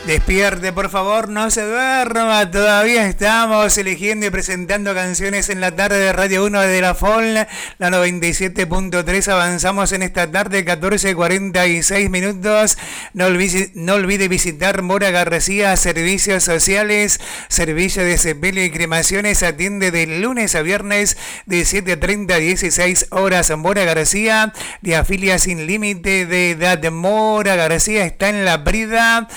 Despierte, por favor, no se duerma. Todavía estamos eligiendo y presentando canciones en la tarde de Radio 1 de la FOL, la 97.3. Avanzamos en esta tarde, 14:46 minutos. No olvide visitar Mora García, Servicios Sociales, Servicio de Sepelio y Cremaciones. Atiende de lunes a viernes de 7:30 a 16 horas. Mora García, de afilia sin límite de edad. Mora García está en La Prida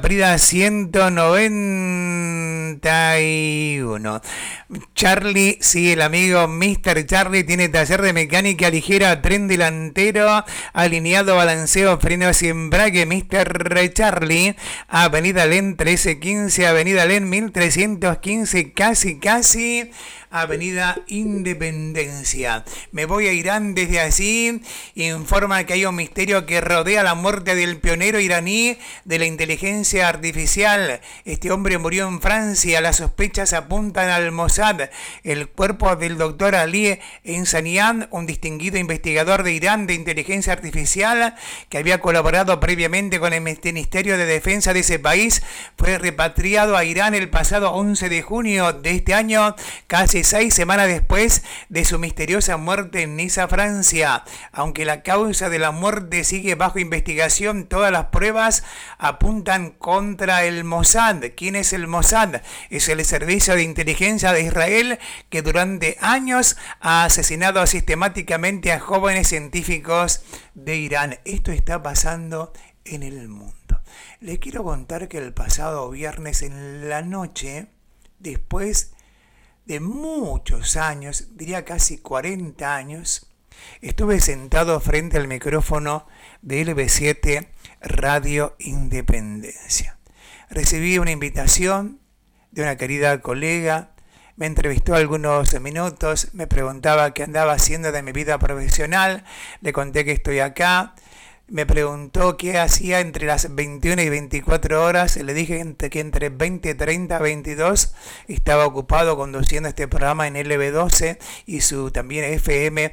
191. Charlie, sí, el amigo Mr. Charlie tiene taller de mecánica ligera, tren delantero, alineado, balanceo, frenos y embrague. Mr. Charlie, Avenida Len 1315, Avenida Len 1315, casi Avenida Independencia. Me voy a Irán desde allí. Informa que hay un misterio que rodea la muerte del pionero iraní de la inteligencia artificial. Este hombre murió en Francia. Las sospechas apuntan al Mossad. El cuerpo del doctor Ali Ensanian, un distinguido investigador de Irán de inteligencia artificial que había colaborado previamente con el Ministerio de Defensa de ese país, fue repatriado a Irán el pasado 11 de junio de este año, casi 6 semanas después de su misteriosa muerte en Niza, Francia. Aunque la causa de la muerte sigue bajo investigación, todas las pruebas apuntan contra el Mossad. ¿Quién es el Mossad? Es el servicio de inteligencia de Israel que durante años ha asesinado sistemáticamente a jóvenes científicos de Irán. Esto está pasando en el mundo. Le quiero contar que el pasado viernes en la noche, después de muchos años, diría casi 40 años, estuve sentado frente al micrófono de LB7 Radio Independencia. Recibí una invitación de una querida colega, me entrevistó algunos minutos, me preguntaba qué andaba haciendo de mi vida profesional, le conté que estoy acá. Me preguntó qué hacía entre las 21 y 24 horas. Le dije que entre 20, 30, 22 estaba ocupado conduciendo este programa en LB12 y su también FM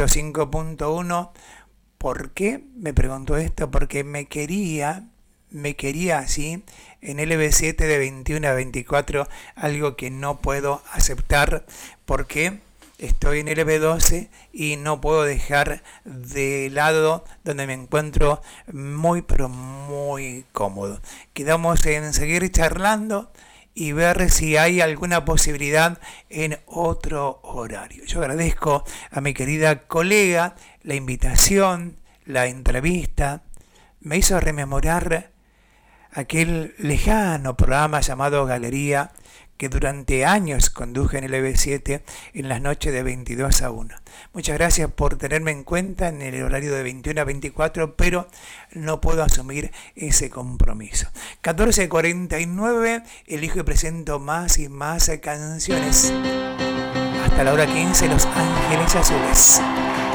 105.1. ¿Por qué? Me preguntó esto. Porque me quería así en LB7 de 21 a 24, algo que no puedo aceptar porque estoy en LB12 y no puedo dejar de lado donde me encuentro muy pero muy cómodo. Quedamos en seguir charlando y ver si hay alguna posibilidad en otro horario. Yo agradezco a mi querida colega la invitación, la entrevista. Me hizo rememorar aquel lejano programa llamado Galería que durante años conduje en el LB7 en las noches de 22 a 1. Muchas gracias por tenerme en cuenta en el horario de 21 a 24, pero no puedo asumir ese compromiso. 14:49, elijo y presento más y más canciones. Hasta la hora 15, Los Ángeles Azules.